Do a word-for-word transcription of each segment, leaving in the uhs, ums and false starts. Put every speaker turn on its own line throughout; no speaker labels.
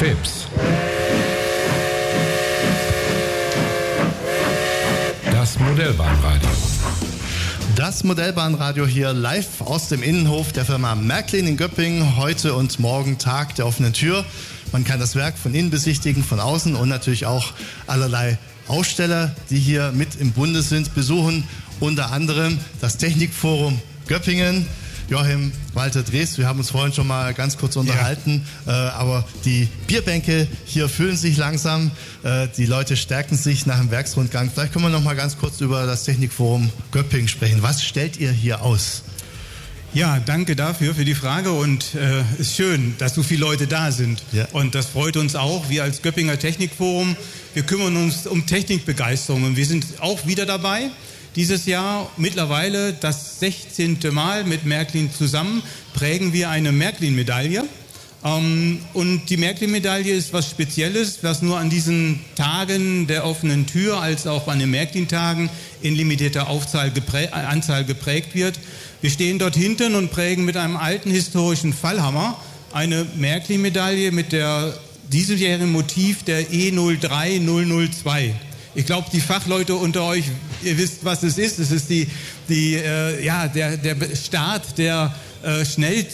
Fips. Das Modellbahnradio.
Das Modellbahnradio hier live aus dem Innenhof der Firma Märklin in Göppingen. Heute und morgen Tag der offenen Tür. Man kann das Werk von innen besichtigen, von außen und natürlich auch allerlei Aussteller, die hier mit im Bunde sind, besuchen. Unter anderem das Technikforum Göppingen. Joachim Walter Drees, wir haben uns vorhin schon mal ganz kurz unterhalten, ja. äh, aber die Bierbänke hier füllen sich langsam, äh, die Leute stärken sich nach dem Werksrundgang. Vielleicht können wir noch mal ganz kurz über das Technikforum Göppingen sprechen. Was stellt ihr hier aus?
Ja, danke dafür, für die Frage und es äh, ist schön, dass so viele Leute da sind. Ja. Und das freut uns auch. Wir als Göppinger Technikforum, wir kümmern uns um Technikbegeisterung und wir sind auch wieder dabei. Dieses Jahr mittlerweile das sechzehnte Mal mit Märklin zusammen prägen wir eine Märklin-Medaille. Ähm, und die Märklin-Medaille ist was Spezielles, was nur an diesen Tagen der offenen Tür als auch an den Märklin-Tagen in limitierter Aufzahl geprä- äh, Anzahl geprägt wird. Wir stehen dort hinten und prägen mit einem alten historischen Fallhammer eine Märklin-Medaille mit der diesjährigen Motiv der E null drei null null zwei. Ich glaube, die Fachleute unter euch, ihr wisst, was es ist. Es ist die, die, äh, ja, der, der Start der äh,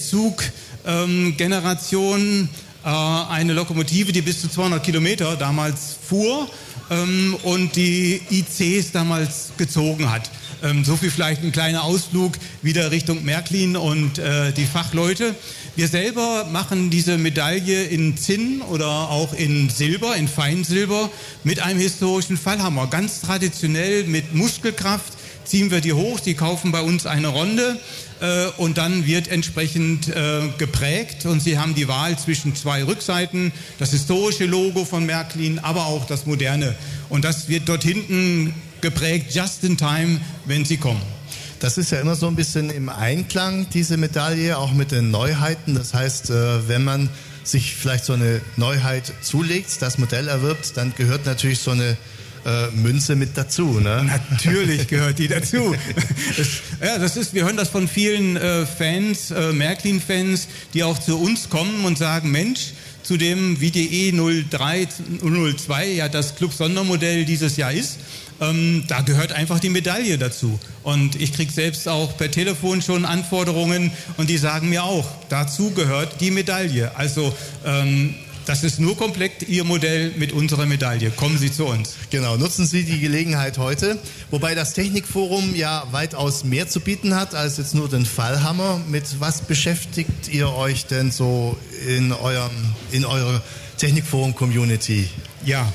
Schnellzug-Generation, äh, eine Lokomotive, die bis zu zweihundert Kilometer damals fuhr ähm, und die I Cs damals gezogen hat. Ähm, so viel vielleicht ein kleiner Ausflug wieder Richtung Märklin und äh, die Fachleute. Wir selber machen diese Medaille in Zinn oder auch in Silber, in Feinsilber, mit einem historischen Fallhammer. Ganz traditionell mit Muskelkraft ziehen wir die hoch, die kaufen bei uns eine Ronde äh, und dann wird entsprechend äh, geprägt und Sie haben die Wahl zwischen zwei Rückseiten, das historische Logo von Märklin, aber auch das moderne. Und das wird dort hinten geprägt, just in time, wenn Sie kommen.
Das ist ja immer so ein bisschen im Einklang, diese Medaille, auch mit den Neuheiten. Das heißt, wenn man sich vielleicht so eine Neuheit zulegt, das Modell erwirbt, dann gehört natürlich so eine äh, Münze mit dazu, ne?
Natürlich gehört die dazu. Das, ja, das ist, wir hören das von vielen äh, Fans, äh, Märklin-Fans, die auch zu uns kommen und sagen, Mensch, zu dem, wie die E null drei null zwei ja das Club-Sondermodell dieses Jahr ist, Ähm, da gehört einfach die Medaille dazu. Und ich kriege selbst auch per Telefon schon Anforderungen und die sagen mir auch, dazu gehört die Medaille. Also ähm, das ist nur komplett Ihr Modell mit unserer Medaille. Kommen Sie zu uns.
Genau, nutzen Sie die Gelegenheit heute. Wobei das Technikforum ja weitaus mehr zu bieten hat als jetzt nur den Fallhammer. Mit was beschäftigt ihr euch denn so in, eurem, in eurer Technikforum-Community?
Ja,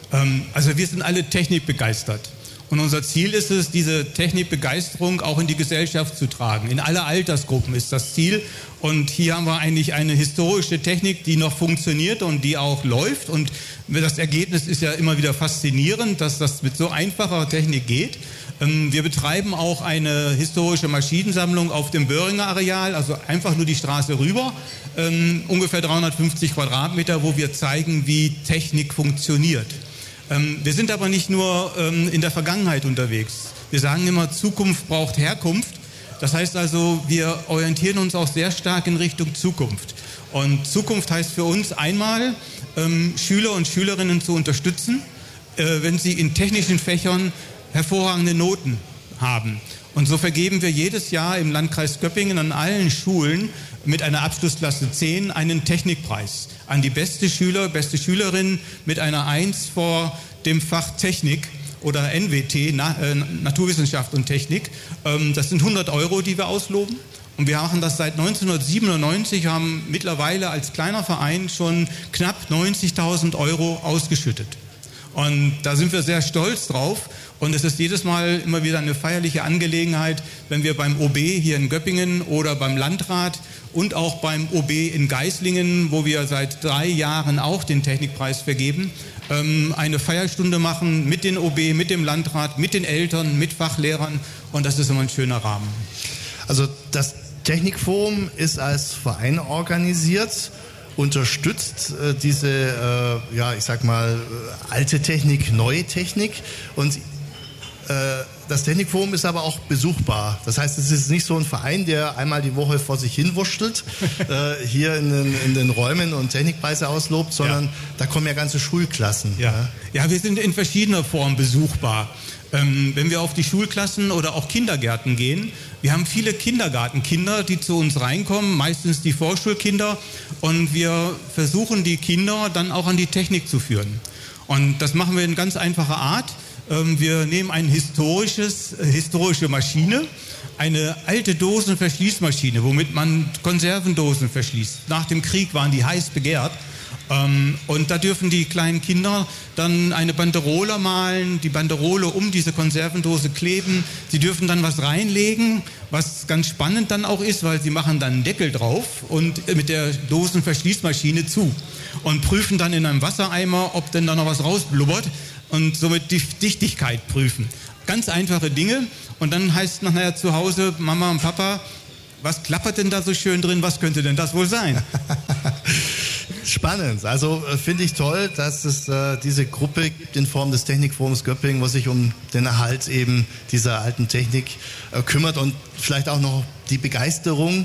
also wir sind alle technikbegeistert und unser Ziel ist es, diese Technikbegeisterung auch in die Gesellschaft zu tragen. In alle Altersgruppen ist das Ziel und hier haben wir eigentlich eine historische Technik, die noch funktioniert und die auch läuft und das Ergebnis ist ja immer wieder faszinierend, dass das mit so einfacher Technik geht. Wir betreiben auch eine historische Maschinensammlung auf dem Böhringer Areal, also einfach nur die Straße rüber, ungefähr dreihundertfünfzig Quadratmeter, wo wir zeigen, wie Technik funktioniert. Wir sind aber nicht nur in der Vergangenheit unterwegs. Wir sagen immer, Zukunft braucht Herkunft. Das heißt also, wir orientieren uns auch sehr stark in Richtung Zukunft. Und Zukunft heißt für uns einmal, Schüler und Schülerinnen zu unterstützen, wenn sie in technischen Fächern hervorragende Noten haben. Und so vergeben wir jedes Jahr im Landkreis Göppingen an allen Schulen mit einer Abschlussklasse zehn einen Technikpreis an die beste Schüler, beste Schülerin mit einer eins vor dem Fach Technik oder N W T, Na, äh, Naturwissenschaft und Technik. Ähm, das sind hundert Euro, die wir ausloben. Und wir machen das seit neunzehnhundertsiebenundneunzig, haben mittlerweile als kleiner Verein schon knapp neunzigtausend Euro ausgeschüttet. Und da sind wir sehr stolz drauf. Und es ist jedes Mal immer wieder eine feierliche Angelegenheit, wenn wir beim O B hier in Göppingen oder beim Landrat und auch beim O B in Geislingen, wo wir seit drei Jahren auch den Technikpreis vergeben, eine Feierstunde machen mit den O B, mit dem Landrat, mit den Eltern, mit Fachlehrern. Und das ist immer ein schöner Rahmen.
Also das Technikforum ist als Verein organisiert, unterstützt äh, diese, äh, ja, ich sag mal, äh, alte Technik, neue Technik und äh, das Technikforum ist aber auch besuchbar. Das heißt, es ist nicht so ein Verein, der einmal die Woche vor sich hin wurschtelt, äh, hier in den, in den Räumen und Technikpreise auslobt, sondern ja. da kommen ja ganze Schulklassen.
Ja, ja. ja wir sind in verschiedener Form besuchbar. Ähm, wenn wir auf die Schulklassen oder auch Kindergärten gehen, wir haben viele Kindergartenkinder, die zu uns reinkommen, meistens die Vorschulkinder, und wir versuchen die Kinder dann auch an die Technik zu führen. Und das machen wir in ganz einfacher Art. Ähm, wir nehmen eine historisches, äh, historische Maschine, eine alte Dosenverschließmaschine, womit man Konservendosen verschließt. Nach dem Krieg waren die heiß begehrt. Ähm, und da dürfen die kleinen Kinder dann eine Banderole malen, die Banderole um diese Konservendose kleben. Sie dürfen dann was reinlegen, was ganz spannend dann auch ist, weil sie machen dann einen Deckel drauf und mit der Dosenverschließmaschine zu und prüfen dann in einem Wassereimer, ob denn da noch was rausblubbert, und somit die Dichtigkeit prüfen. Ganz einfache Dinge. Und dann heißt es nachher zu Hause, Mama und Papa, was klappert denn da so schön drin, was könnte denn das wohl sein?
Spannend. Also äh, finde ich toll, dass es äh, diese Gruppe gibt in Form des Technikforums Göppingen, was sich um den Erhalt eben dieser alten Technik äh, kümmert und vielleicht auch noch die Begeisterung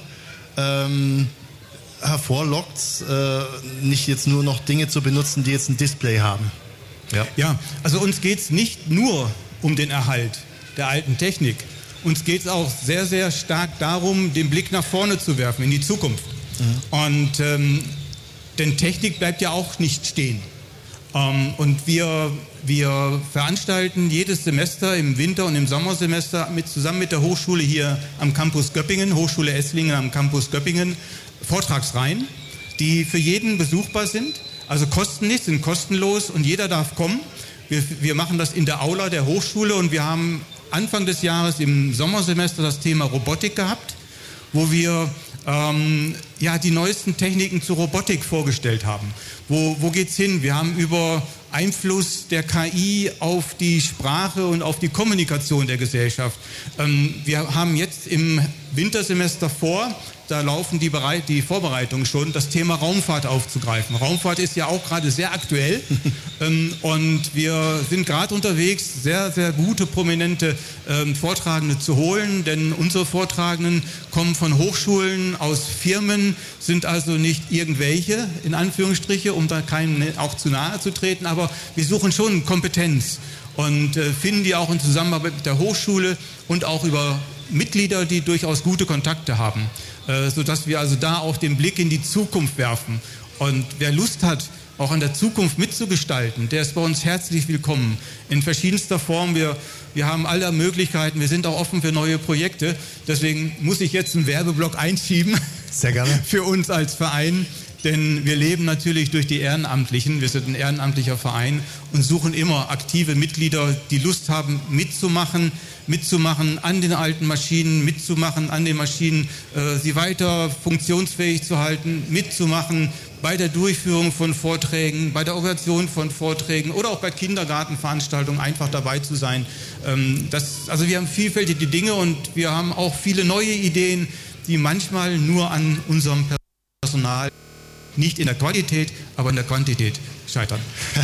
ähm, hervorlockt, äh, nicht jetzt nur noch Dinge zu benutzen, die jetzt ein Display haben.
Ja, ja, also uns geht es nicht nur um den Erhalt der alten Technik. Uns geht es auch sehr, sehr stark darum, den Blick nach vorne zu werfen, in die Zukunft. Mhm. Und ähm, denn Technik bleibt ja auch nicht stehen. Ähm, und wir, wir veranstalten jedes Semester im Winter- und im Sommersemester mit, zusammen mit der Hochschule hier am Campus Göppingen, Hochschule Esslingen am Campus Göppingen, Vortragsreihen, die für jeden besuchbar sind. Also kosten nichts, sind kostenlos und jeder darf kommen. Wir, wir machen das in der Aula der Hochschule und wir haben Anfang des Jahres im Sommersemester das Thema Robotik gehabt, wo wir ähm, ja, die neuesten Techniken zur Robotik vorgestellt haben. Wo, wo geht's hin? Wir haben über Einfluss der K I auf die Sprache und auf die Kommunikation der Gesellschaft. Ähm, wir haben jetzt im Wintersemester vor, da laufen die, Bereit- die Vorbereitungen schon, das Thema Raumfahrt aufzugreifen. Raumfahrt ist ja auch gerade sehr aktuell ähm, und wir sind gerade unterwegs, sehr, sehr gute, prominente ähm, Vortragende zu holen, denn unsere Vortragenden kommen von Hochschulen, aus Firmen, sind also nicht irgendwelche, in Anführungsstriche, um da keinen auch zu nahe zu treten, aber wir suchen schon Kompetenz und äh, finden die auch in Zusammenarbeit mit der Hochschule und auch über Mitglieder, die durchaus gute Kontakte haben, äh, sodass wir also da auch den Blick in die Zukunft werfen. Und wer Lust hat, auch an der Zukunft mitzugestalten, der ist bei uns herzlich willkommen. In verschiedenster Form. Wir, wir haben alle Möglichkeiten. Wir sind auch offen für neue Projekte. Deswegen muss ich jetzt einen Werbeblock einschieben.
Sehr gerne.
Für uns als Verein. Denn wir leben natürlich durch die Ehrenamtlichen. Wir sind ein ehrenamtlicher Verein und suchen immer aktive Mitglieder, die Lust haben, mitzumachen, mitzumachen an den alten Maschinen, mitzumachen an den Maschinen, äh, sie weiter funktionsfähig zu halten, mitzumachen bei der Durchführung von Vorträgen, bei der Organisation von Vorträgen oder auch bei Kindergartenveranstaltungen einfach dabei zu sein. Ähm, das, also wir haben vielfältige Dinge und wir haben auch viele neue Ideen, die manchmal nur an unserem Personal, nicht in der Qualität, aber in der Quantität scheitern.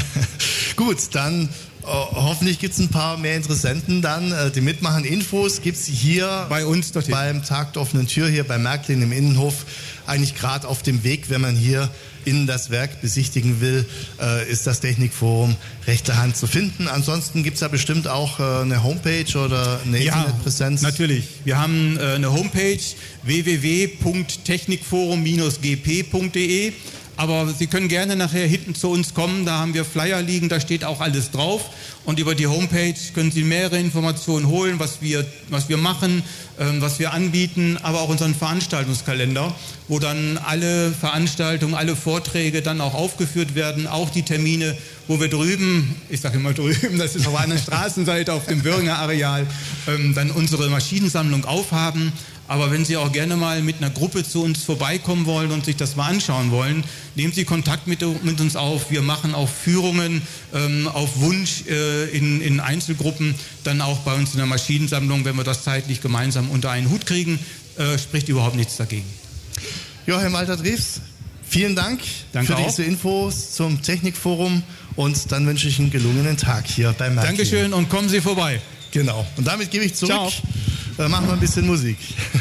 Gut, dann äh, hoffentlich gibt es ein paar mehr Interessenten dann, äh, die mitmachen. Infos gibt es hier
bei uns dorthin.
Beim Tag der offenen Tür hier bei Märklin im Innenhof. Eigentlich gerade auf dem Weg, wenn man hier in das Werk besichtigen will, äh, ist das Technikforum rechter Hand zu finden. Ansonsten gibt es ja bestimmt auch äh, eine Homepage oder eine
ja,
Internetpräsenz.
Natürlich. Wir haben äh, eine Homepage w w w punkt technikforum Bindestrich g p punkt d e. Aber Sie können gerne nachher hinten zu uns kommen, da haben wir Flyer liegen, da steht auch alles drauf. Und über die Homepage können Sie mehrere Informationen holen, was wir, was wir machen, ähm, was wir anbieten, aber auch unseren Veranstaltungskalender, wo dann alle Veranstaltungen, alle Vorträge dann auch aufgeführt werden, auch die Termine, wo wir drüben, ich sage immer drüben, das ist auf einer Straßenseite auf dem Bürger Areal, ähm, dann unsere Maschinensammlung aufhaben. Aber wenn Sie auch gerne mal mit einer Gruppe zu uns vorbeikommen wollen und sich das mal anschauen wollen, nehmen Sie Kontakt mit, mit uns auf. Wir machen auch Führungen ähm, auf Wunsch äh, in, in Einzelgruppen, dann auch bei uns in der Maschinensammlung, wenn wir das zeitlich gemeinsam unter einen Hut kriegen, äh, spricht überhaupt nichts dagegen.
Joachim Walter-Drews, vielen Dank
Danke
für
auch.
diese Infos zum Technikforum und dann wünsche ich einen gelungenen Tag hier bei Märklin.
Dankeschön und kommen Sie vorbei.
Genau. Und damit gebe ich zurück.
Ciao.
Äh, machen wir ein bisschen Musik.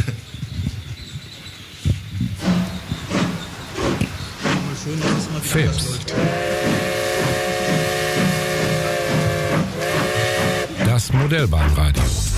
Films. Das Modellbahnradio.